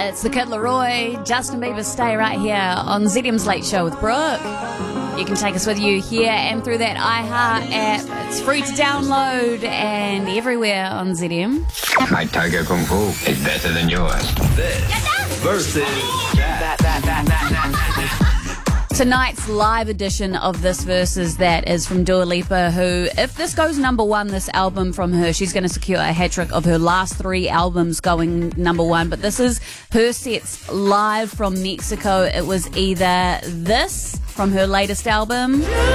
It's the Kid Laroi, Justin Bieber, Stay right here on ZM's Late Show with Brooke. You can take us with you here and through that iHeart app. It's free to download and everywhere on ZM. My Tiger Kung Fu is better than yours. This versus that. Tonight's live edition of This Versus That is from Dua Lipa, who, if this goes number one, this album from her, she's going to secure a hat-trick of her last 3 albums going number one. But this is her sets live from Mexico. It was either this from her latest album